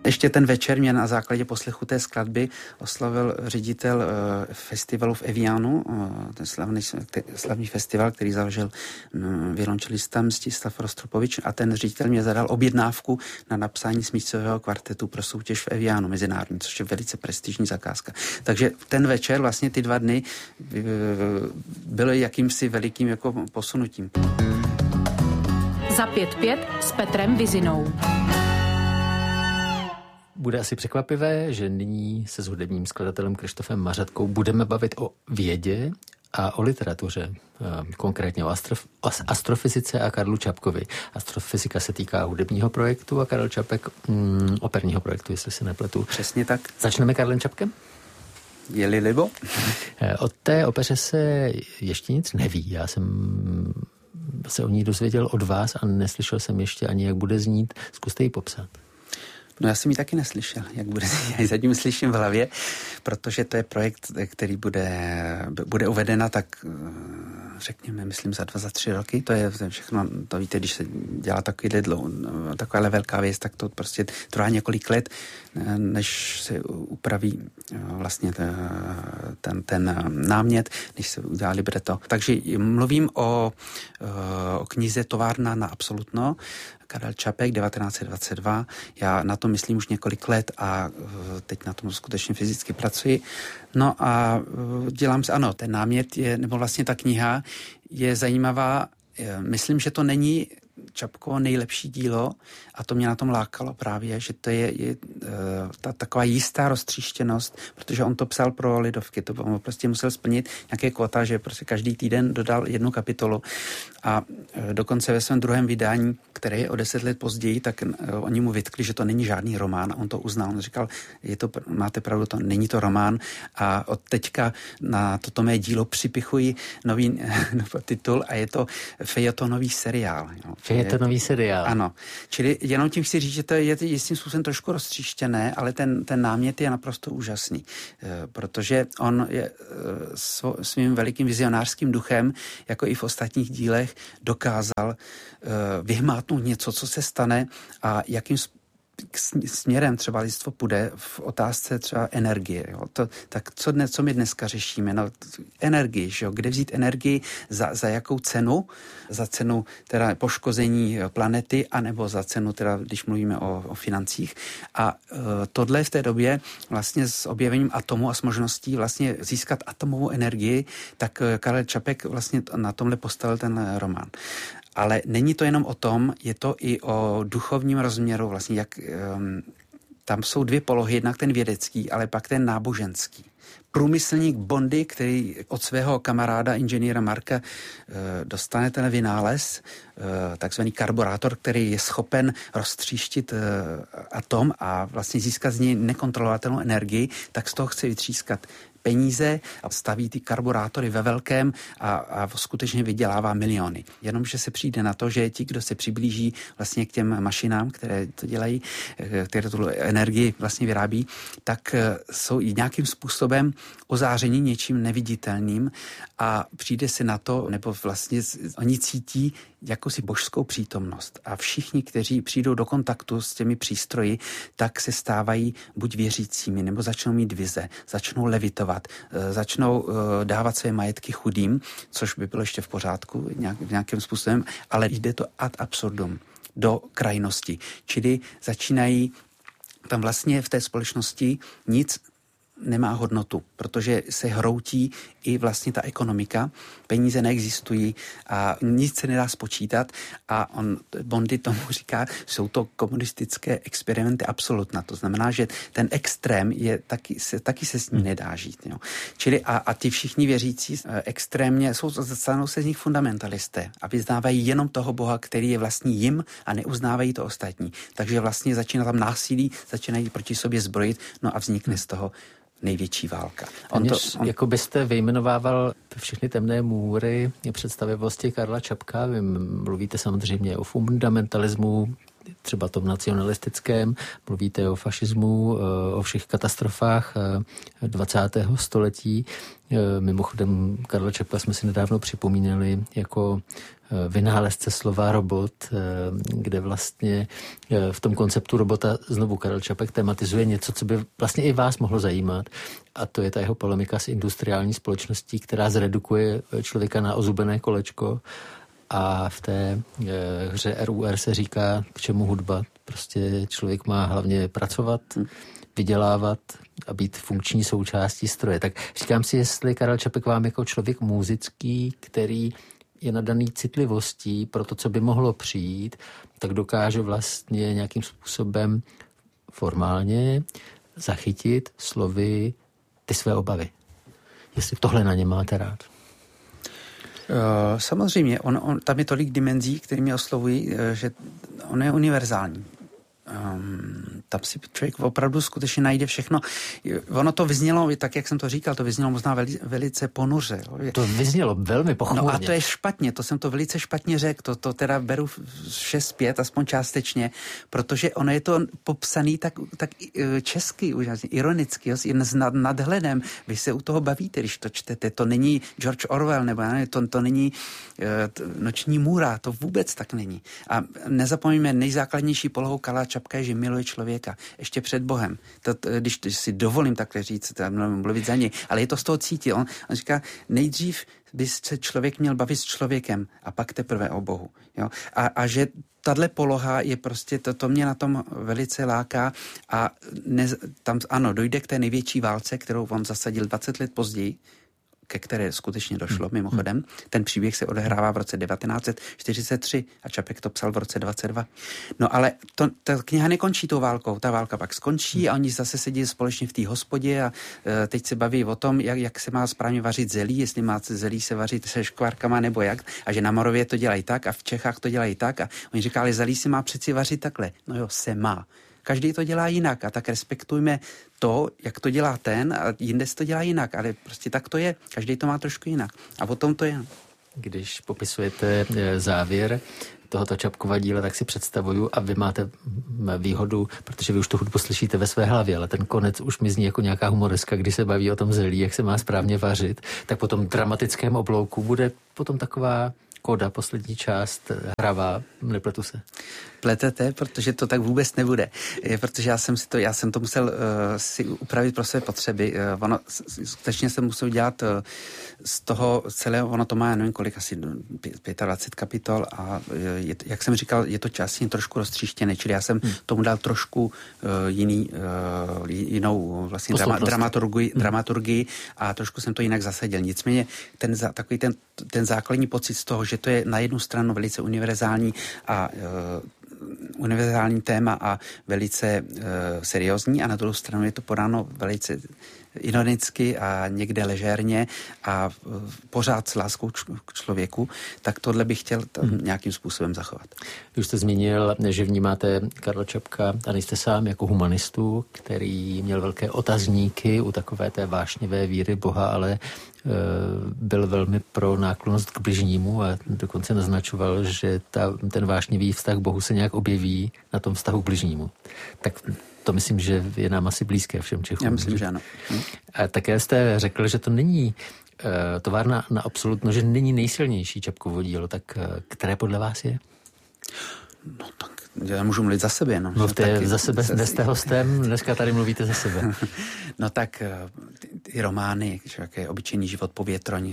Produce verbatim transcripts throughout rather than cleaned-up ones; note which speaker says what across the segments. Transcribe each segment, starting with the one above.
Speaker 1: ještě ten večer mě na základě poslechu té skladby oslavil ředitel uh, festivalu v Evianu, uh, ten slavný, slavný festival, který založil um, violončelista Mstislav Rostropovič, a ten ředitel mě zadal objednávku na napsání smyčcového kvartetu pro soutěž v Evianu mezinárodní, což je velice prestižní zakázka. Takže ten večer, vlastně ty dva dny, uh, byly jakýmsi velikým jako posunutím.
Speaker 2: Za pět pět s Petrem Vizinou.
Speaker 3: Bude asi překvapivé, že nyní se s hudebním skladatelem Kryštofem Mařatkou budeme bavit o vědě a o literatuře, konkrétně o astrof- astrofyzice a Karlu Čapkovi. Astrofyzika se týká hudebního projektu a Karel Čapek mm, operního projektu, jestli se nepletu.
Speaker 1: Přesně tak.
Speaker 3: Začneme Karlem Čapkem?
Speaker 1: Je-li libo?
Speaker 3: O té opeře se ještě nic neví. Já jsem se o ní dozvěděl od vás a neslyšel jsem ještě ani, jak bude znít. Zkuste ji popsat.
Speaker 1: No já jsem ji taky neslyšel, jak bude, já ji zatím slyším v hlavě, protože to je projekt, který bude, bude uvedena tak, řekněme, myslím za dva, za tři roky, to je, to je všechno, to víte, když se dělá takovýhle dlouho, taková velká věc, tak to prostě trvá několik let, než se upraví vlastně ten, ten námět, než se udělá libreto. Takže mluvím o, o knize Továrna na absolutno, Karel Čapek, devatenáct set dvacet dva. Já na to myslím už několik let a teď na tom skutečně fyzicky pracuji. No a dělám se, ano, ten námět je, nebo vlastně ta kniha je zajímavá. Myslím, že to není Čapkovo nejlepší dílo a to mě na tom lákalo právě, že to je, je ta taková jistá roztříštěnost, protože on to psal pro lidovky, to on prostě musel splnit nějaké kvota, že prostě každý týden dodal jednu kapitolu a dokonce ve svém druhém vydání, které je o deset let později, tak oni mu vytkli, že to není žádný román a on to uznal. On říkal, je to, máte pravdu, to není to román a od teďka na toto mé dílo připichuji nový titul a je to fejotonový seriál. Jo.
Speaker 3: Fejotonový seriál.
Speaker 1: Ano, čili jenom tím chci říct, že to je jistým způsobem trošku roztříštěné, ale ten, ten námět je naprosto úžasný, protože on je svým velikým vizionářským duchem, jako i v ostatních dílech, dokázal vyhmátnout něco, co se stane a jakým směrem třeba lidstvo půjde v otázce třeba energie. Jo. To, tak co, dne, co my dneska řešíme? No, energii, že jo? Kde vzít energii, za, za jakou cenu? Za cenu teda poškození planety, anebo za cenu teda, když mluvíme o, o financích. A uh, tohle v té době vlastně s objevením atomu a s možností vlastně získat atomovou energii, tak uh, Karel Čapek vlastně na tomhle postavil ten román. Ale není to jenom o tom, je to i o duchovním rozměru, vlastně jak um, tam jsou dvě polohy, jednak ten vědecký, ale pak ten náboženský. Průmyslník Bondy, který od svého kamaráda inženýra Marka uh, dostane ten vynález, uh, takzvaný karburátor, který je schopen roztříštit uh, atom a vlastně získat z něj nekontrolovatelnou energii, tak z toho chce vytřískat peníze a staví ty karburátory ve velkém a, a skutečně vydělává miliony. Jenomže se přijde na to, že ti, kdo se přiblíží vlastně k těm mašinám, které to dělají, které tu energii vlastně vyrábí, tak jsou i nějakým způsobem ozáření něčím neviditelným a přijde se na to, nebo vlastně oni cítí jakousi božskou přítomnost. A všichni, kteří přijdou do kontaktu s těmi přístroji, tak se stávají buď věřícími, nebo začnou mít vize, začnou levitovat, začnou dávat své majetky chudým, což by bylo ještě v pořádku nějak, nějakým způsobem, ale jde to ad absurdum, do krajnosti. Čili začínají tam vlastně v té společnosti nic nemá hodnotu, protože se hroutí i vlastně ta ekonomika, peníze neexistují a nic se nedá spočítat a on, Bondy tomu říká, jsou to komunistické experimenty absolutna, to znamená, že ten extrém je taky se, taky se s ním nedá žít. Jo. Čili a, a ty všichni věřící extrémně, jsou, stanou se z nich fundamentalisté a vyznávají jenom toho Boha, který je vlastní jim a neuznávají to ostatní. Takže vlastně začíná tam násilí, začínají proti sobě zbrojit, no a vznikne z toho největší válka.
Speaker 3: On to, on... Jako byste vyjmenovával všechny temné můry představivosti Karla Čapka, vy mluvíte samozřejmě o fundamentalismu, třeba tom nacionalistickém, mluvíte o fašismu, o všech katastrofách dvacátého století. Mimochodem Karla Čapka jsme si nedávno připomínali jako vynálezce slova robot, kde vlastně v tom konceptu robota znovu Karel Čapek tematizuje něco, co by vlastně i vás mohlo zajímat. A to je ta jeho polemika s industriální společností, která zredukuje člověka na ozubené kolečko. A v té hře R U R se říká, k čemu hudba. Prostě člověk má hlavně pracovat, vydělávat a být funkční součástí stroje. Tak říkám si, jestli Karel Čapek vám jako člověk muzický, který je nadaný citlivostí pro to, co by mohlo přijít, tak dokáže vlastně nějakým způsobem formálně zachytit slovy ty své obavy. Jestli tohle na ně máte rád.
Speaker 1: Uh, samozřejmě, on, on, tam je tolik dimenzí, které mě oslovují, že on je univerzální. Um, tam si člověk opravdu skutečně najde všechno. Ono to vyznělo, tak jak jsem to říkal, to vyznělo možná veli, velice ponuře.
Speaker 3: To vyznělo velmi pochmurně.
Speaker 1: No a to je špatně, to jsem to velice špatně řekl, to, to teda beru šest pět, aspoň částečně, protože ono je to popsaný tak, tak česky, úžasně, ironicky, s nad, nadhledem. Vy se u toho bavíte, když to čtete. To není George Orwell, nebo ne, to, to není to, Noční můra, to vůbec tak není. A nezapomeňme, nejzákladnější polohou Karla Čapka je, že miluje člověka. Ještě před Bohem. To, to, když to, si dovolím takhle říct, mluvit za něj, ale je to z toho cítit. On, on říká, nejdřív by se člověk měl bavit s člověkem a pak teprve o Bohu. Jo? A, a že tahle poloha je prostě, to, to mě na tom velice láká a ne, tam ano, dojde k té největší válce, kterou on zasadil dvacet let později, ke které skutečně došlo, mimochodem. Ten příběh se odehrává v roce devatenáct set čtyřicet tři a Čapek to psal v roce dvacet dva. No ale to, ta kniha nekončí tou válkou, ta válka pak skončí a oni zase sedí společně v té hospodě a e, teď se baví o tom, jak, jak se má správně vařit zelí, jestli má zelí se vařit se škvárkama nebo jak, a že na Moravě to dělají tak a v Čechách to dělají tak a oni říkali, zelí se má přeci vařit takhle. No jo, se má. Každý to dělá jinak a tak respektujme to, jak to dělá ten a jinde se to dělá jinak, ale prostě tak to je. Každý to má trošku jinak. A o tom to je.
Speaker 3: Když popisujete závěr tohoto Čapkova díla, tak si představuju a vy máte výhodu, protože vy už tu hudbu slyšíte ve své hlavě, ale ten konec už mi zní jako nějaká humoreska, když se baví o tom zelí, jak se má správně vařit, tak po tom dramatickém oblouku bude potom taková koda, poslední část, hravá, nepletu se.
Speaker 1: Pletete, protože to tak vůbec nebude. Je, protože já jsem si to, já jsem to musel uh, si upravit pro své potřeby. Uh, ono, skutečně jsem musel dělat uh, z toho celého, ono to má, nevím kolik, asi dvacet pět kapitol a uh, je, jak jsem říkal, je to časně trošku roztříštěné, čili já jsem hmm. tomu dal trošku uh, jiný, uh, jinou vlastně drama, dramaturgii, hmm. dramaturgii a trošku jsem to jinak zasadil. Nicméně ten, takový ten, ten základní pocit z toho, že to je na jednu stranu velice univerzální a uh, univerzální téma a velice uh, seriózní a na druhou stranu je to podáno velice ironicky a někde ležérně a uh, pořád s láskou č- k člověku, tak tohle bych chtěl t- mm. nějakým způsobem zachovat.
Speaker 3: Vy už jste zmínil, že vnímáte Karla Čapka a nejste sám jako humanistu, který měl velké otazníky u takové té vášnivé víry Boha, ale byl velmi pro náklonnost k bližnímu a dokonce naznačoval, že ta, ten vášnivý vztah k Bohu se nějak objeví na tom vztahu k bližnímu. Tak to myslím, že je nám asi blízké všem Čechům.
Speaker 1: Já myslím, že ano. Hm.
Speaker 3: A také jste řekl, že to není uh, továrna na absolutno, že není nejsilnější Čapkovo dílo, tak uh, které podle vás je?
Speaker 1: No tak já můžu mluvit za sebe. No.
Speaker 3: Mluvte taky, za sebe, dnes jste hostem, dneska tady mluvíte za sebe.
Speaker 1: No tak ty, ty romány, jak je Obyčejný život, Povětroň,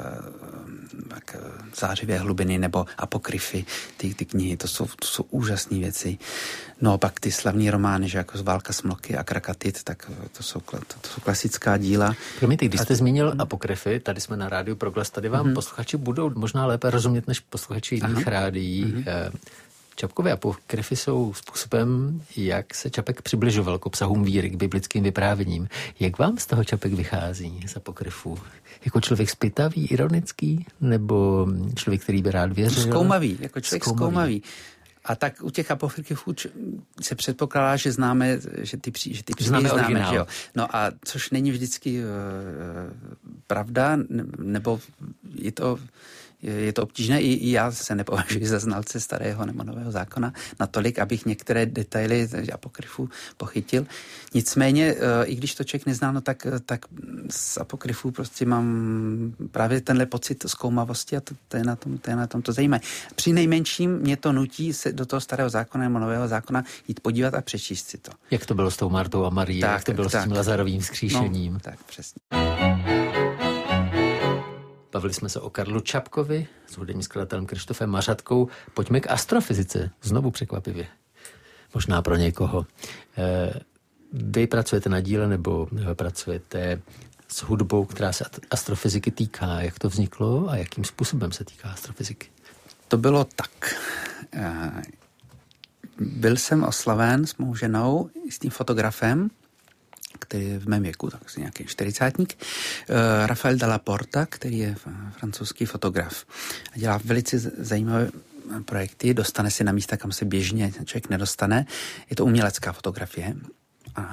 Speaker 1: tak Zářivé hlubiny nebo Apokryfy, ty, ty knihy, to jsou, to jsou úžasné věci. No pak ty slavní romány, že jako Válka Smloky a Krakatit, tak to jsou, to, to jsou klasická díla.
Speaker 3: Promiňte, když jste a... zmínil Apokryfy, tady jsme na rádiu Proglas, tady vám mm-hmm. posluchači budou možná lépe rozumět než posluchači jiných Aha. rádií. Mm-hmm. Čapkové apokryfy jsou způsobem, jak se Čapek přibližoval k obsahům víry, k biblickým vyprávěním. Jak vám z toho Čapek vychází z apokryfů? Jako člověk zpytavý, ironický? Nebo člověk, který by rád věřil?
Speaker 1: Zkoumavý, jako člověk zkoumavý. zkoumavý. A tak u těch apokryfů se předpokládá, že známe, že ty, že ty příběhy známe, známe že jo. No a což není vždycky uh, pravda, nebo je to Je to obtížné, i, i já se nepovažuji za znalce starého nebo nového zákona natolik, abych některé detaily apokryfů pochytil. Nicméně, i když to člověk nezná, no tak, tak z apokryfů prostě mám právě tenhle pocit zkoumavosti a to, to, je na tom, to je na tom to zajímavé. Při nejmenším mě to nutí se do toho starého zákona nebo nového zákona jít podívat a přečíst si to.
Speaker 3: Jak to bylo s tou Martou a Marií, jak to bylo tak, s tím Lazarovým vzkříšením.
Speaker 1: No, tak přesně.
Speaker 3: Bavili jsme se o Karlu Čapkovi s hudebním skladatelem Krištofem Mařatkou. Pojďme k astrofyzice, znovu překvapivě. Možná pro někoho. Vy pracujete na díle nebo pracujete s hudbou, která se astrofyziky týká. Jak to vzniklo a jakým způsobem se týká astrofyziky?
Speaker 1: To bylo tak. Byl jsem oslaven s mou ženou, s tím fotografem, který je v mém věku, tak asi nějaký čtyřicátník, Rafael Della Porta, který je francouzský fotograf. A dělá velice zajímavé projekty, dostane se na místa, kam se běžně člověk nedostane. Je to umělecká fotografie. A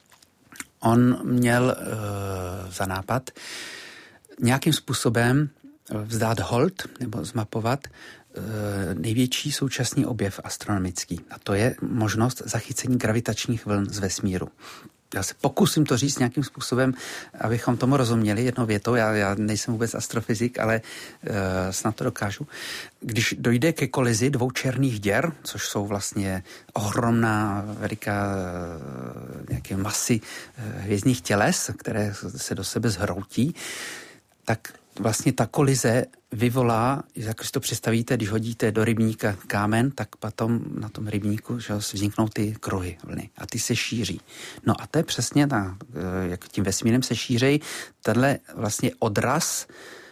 Speaker 1: on měl uh, za nápad nějakým způsobem vzdát hold nebo zmapovat největší současný objev astronomický. A to je možnost zachycení gravitačních vln z vesmíru. Já se pokusím to říct nějakým způsobem, abychom tomu rozuměli jednou větou. Já, já nejsem vůbec astrofyzik, ale uh, snad to dokážu. Když dojde ke kolizi dvou černých děr, což jsou vlastně ohromná veliká uh, nějaké masy uh, hvězdných těles, které se do sebe zhroutí, tak vlastně ta kolize vyvolá, jak si to představíte, když hodíte do rybníka kámen, tak potom na tom rybníku že, vzniknou ty kruhy vlny a ty se šíří. No a to je přesně ta, jak tím vesmírem se šíří, tenhle vlastně odraz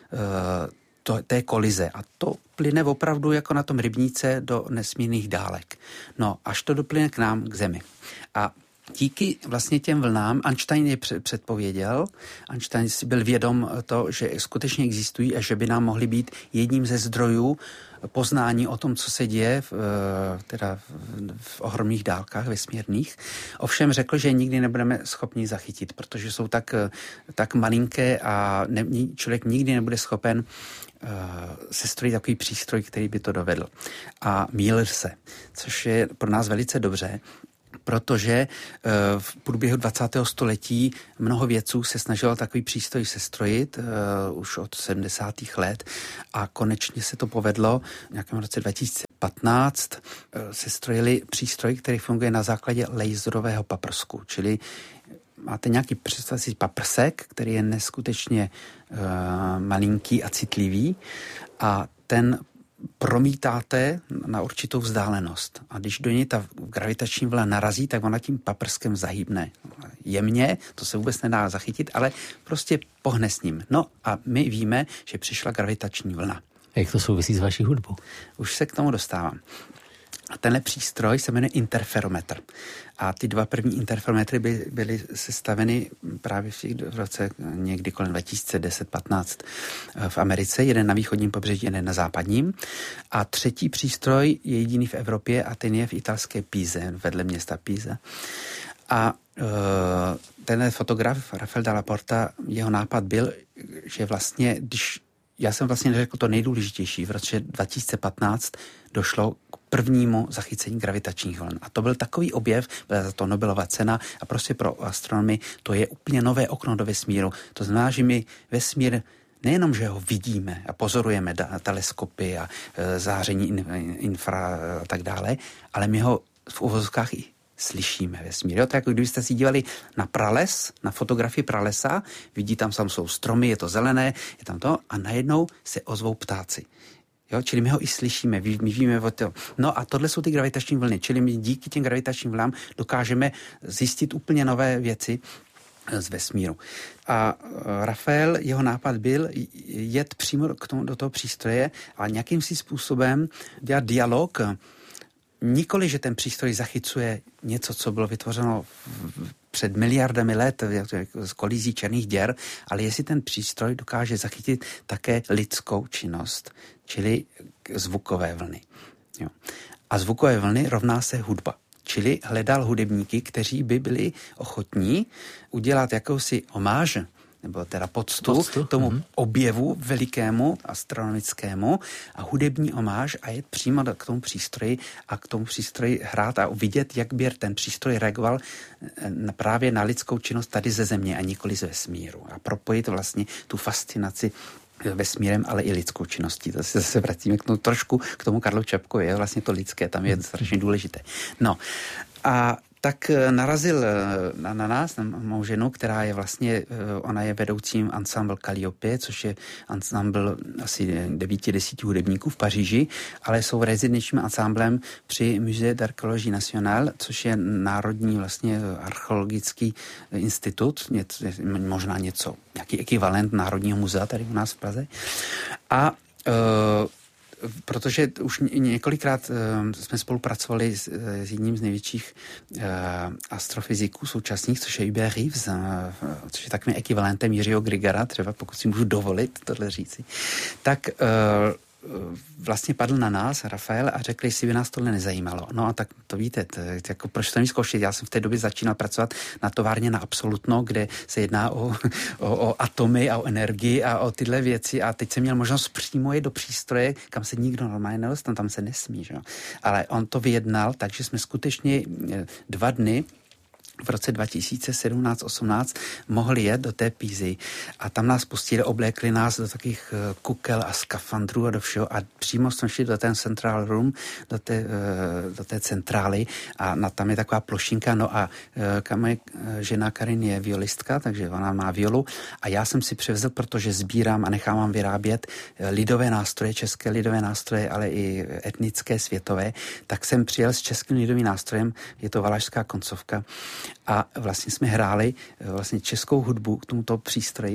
Speaker 1: to, té kolize a to plyne opravdu jako na tom rybníce do nesmírných dálek. No, až to doplyne k nám, k Zemi. A díky vlastně těm vlnám Einstein je předpověděl. Einstein si byl vědom to, že skutečně existují a že by nám mohly být jedním ze zdrojů poznání o tom, co se děje v, teda v ohromných dálkách vesmírných. Ovšem řekl, že nikdy nebudeme schopni zachytit, protože jsou tak, tak malinké a ne, člověk nikdy nebude schopen sestrojit takový přístroj, který by to dovedl. A mýlil se, což je pro nás velice dobře, protože v průběhu dvacátého století mnoho vědců se snažilo takový přístroj sestrojit uh, už od sedmdesátých let a konečně se to povedlo. V nějakém roce dva tisíce patnáct uh, sestrojili přístroj, který funguje na základě laserového paprsku, čili máte nějaký představující paprsek, který je neskutečně uh, malinký a citlivý a ten promítáte na určitou vzdálenost. A když do něj ta gravitační vlna narazí, tak ona tím paprskem zahýbne jemně, to se vůbec nedá zachytit, ale prostě pohne s ním. No a my víme, že přišla gravitační vlna.
Speaker 3: Jak to souvisí s vaší hudbou?
Speaker 1: Už se k tomu dostávám. A tenhle přístroj se jmenuje interferometr. A ty dva první interferometry by, byly sestaveny právě v, těch, v roce někdy kolem dva tisíce deset patnáct v Americe. Jeden na východním pobřeží, jeden na západním. A třetí přístroj je jediný v Evropě a ten je v italské Píze, vedle města Píza. A uh, tenhle fotograf Rafael Della Porta, jeho nápad byl, že vlastně, když já jsem vlastně neřekl to nejdůležitější, v roce dva tisíce patnáct došlo k prvnímu zachycení gravitačních vln. A to byl takový objev, byla za to Nobelova cena a prostě pro astronomy to je úplně nové okno do vesmíru. To znamená, že my vesmír nejenom, že ho vidíme a pozorujeme da, teleskopy a e, záření in, infra a tak dále, ale my ho v uvozovkách i slyšíme vesmír. Jo? To je jako kdybyste si dívali na prales, na fotografii pralesa, vidí tam, tam jsou stromy, je to zelené, je tam to a najednou se ozvou ptáci. Jo, čili my ho i slyšíme, my víme o to. No a tohle jsou ty gravitační vlny, čili my díky těm gravitačním vlnám dokážeme zjistit úplně nové věci z vesmíru. A Rafael, jeho nápad byl jet přímo k tomu, do toho přístroje a nějakým si způsobem dělat dialog. Nikoli, že ten přístroj zachycuje něco, co bylo vytvořeno před miliardami let z kolizí černých děr, ale jestli ten přístroj dokáže zachytit také lidskou činnost, čili zvukové vlny. Jo. A zvukové vlny rovná se hudba. Čili hledal hudebníky, kteří by byli ochotní udělat jakousi homáž nebo teda poctu,
Speaker 3: poctu?
Speaker 1: tomu
Speaker 3: mm.
Speaker 1: objevu velikému astronomickému a hudební omáž a jet přímo k tomu přístroji a k tomu přístroji hrát a vidět, jak by ten přístroj reagoval na, právě na lidskou činnost tady ze Země a nikoli z vesmíru. A propojit vlastně tu fascinaci vesmírem, ale i lidskou činností. To se zase vracíme k tomu, trošku k tomu Karlu Čapkovi, je vlastně to lidské, tam je strašně důležité. No a tak narazil na, na nás, na mou ženu, která je vlastně, ona je vedoucím ensemble Calliope, což je ensemble asi devíti, desíti hudebníků v Paříži, ale jsou rezidenčním ensemblem při Musée d'Archéologie Nationale, což je národní vlastně archeologický institut, něco, možná něco, nějaký ekvivalent Národního muzea tady u nás v Praze. A uh, protože už několikrát uh, jsme spolupracovali s, s jedním z největších uh, astrofyziků současných, což je Hubert Reeves, uh, což je takovým ekvivalentem Jiřího Grigara, třeba pokud si můžu dovolit tohle říci, tak uh, vlastně padl na nás, Rafael, a řekl, jestli by nás tohle nezajímalo. No a tak to víte, to, jako proč to nezkoušet? Já jsem v té době začínal pracovat na továrně na Absolutno, kde se jedná o, o, o atomy a o energii a o tyhle věci a teď jsem měl možnost přímo jít do přístroje, kam se nikdo normálně nedostane, tam se nesmí, že? Ale on to vyjednal, takže jsme skutečně dva dny v roce dva tisíce sedmnáct osmnáct mohli jet do té Pízy a tam nás pustili, oblékli nás do takových kukel a skafandrů a do všeho a přímo jsme šli do ten central room, do té, do té centrály a na, tam je taková plošinka, no a moje žena Karin je violistka, takže ona má violu a já jsem si převzal, protože sbírám a nechávám vyrábět lidové nástroje, české lidové nástroje, ale i etnické, světové, tak jsem přijel s českým lidovým nástrojem, je to valašská koncovka, a vlastně jsme hráli vlastně českou hudbu k tomuto přístroji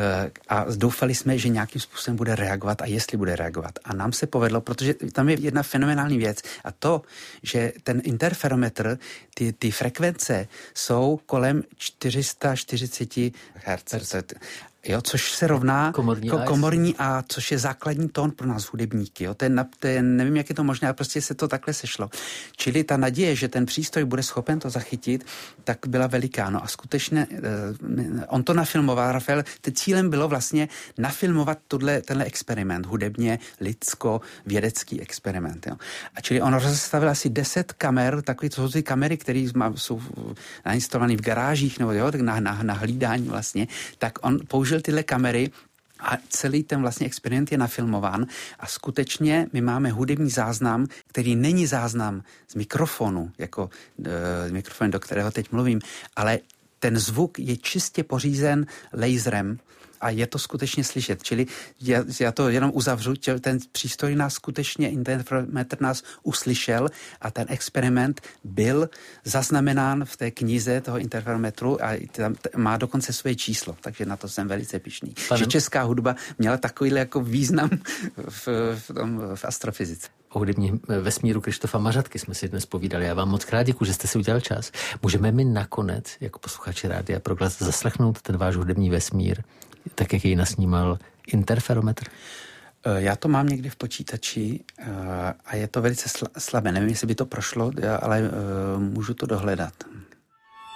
Speaker 1: a doufali jsme, že nějakým způsobem bude reagovat a jestli bude reagovat. A nám se povedlo, protože tam je jedna fenomenální věc a to, že ten interferometr, ty, ty frekvence jsou kolem čtyři sta čtyřicet hertzů. Jo, což se rovná
Speaker 3: komorní,
Speaker 1: ko, komorní A, což je základní tón pro nás hudebníky. Jo. Ten, ten, nevím, jak je to možné, ale prostě se to takhle sešlo. Čili ta naděje, že ten přístroj bude schopen to zachytit, tak byla veliká. No a skutečně on to nafilmoval, Rafael, teď cílem bylo vlastně nafilmovat tuhle, tenhle experiment, hudebně, lidsko, vědecký experiment. Jo. A čili on rozestavil asi deset kamer, takové to jsou ty kamery, které jsou nainstalované v garážích, nebo jo, tak na, na, na hlídání vlastně, tak on použil tyhle kamery a celý ten vlastně experiment je nafilmován a skutečně my máme hudební záznam, který není záznam z mikrofonu, jako e, mikrofon, do kterého teď mluvím, ale ten zvuk je čistě pořízen laserem a je to skutečně slyšet. Čili já, já to jenom uzavřu, ten přístroj nás skutečně, interferometr nás uslyšel a ten experiment byl zaznamenán v té knize toho interferometru a tam má dokonce své číslo, takže na to jsem velice pyšný. Pane... Že česká hudba měla takovýhle jako význam v, v, tom, v astrofyzice.
Speaker 3: O hudebním vesmíru Krištofa Mařatky jsme si dnes povídali. Já vám moc krát děkuji, že jste si udělal čas. Můžeme mi nakonec, jako posluchači Rádia Proglas, zaslechnout ten váš hudební vesmír, tak jak jej nasnímal interferometr?
Speaker 1: Já to mám někdy v počítači a je to velice slabé. Nevím, jestli by to prošlo, ale můžu to dohledat.